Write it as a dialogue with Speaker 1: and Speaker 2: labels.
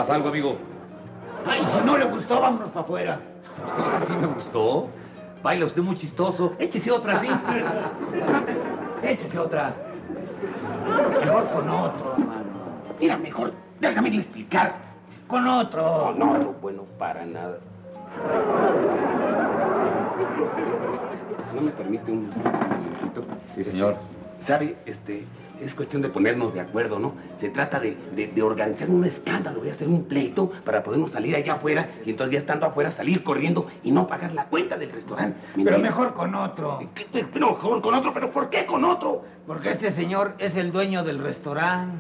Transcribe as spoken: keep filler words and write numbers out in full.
Speaker 1: ¿Pasa algo, amigo?
Speaker 2: Ay, si no le gustó, vámonos para afuera.
Speaker 1: Ese sí me gustó. Baila usted muy chistoso. Échese otra, sí.
Speaker 2: Échese otra. Mejor con otro, hermano. Mira, mejor, déjame irle explicar. Con otro.
Speaker 3: Con otro, bueno, para nada. ¿No me permite un momentito?
Speaker 1: Sí, señor.
Speaker 3: Este, ¿sabe? Este, es cuestión de ponernos de acuerdo, ¿no? Se trata de, de, de organizar un escándalo, voy a hacer un pleito para podernos salir allá afuera y entonces ya estando afuera salir corriendo y no pagar la cuenta del restaurante.
Speaker 2: Pero mira, mejor con otro.
Speaker 3: ¿Qué, pero mejor con otro, ¿pero por qué con otro?
Speaker 2: Porque este señor es el dueño del restaurante.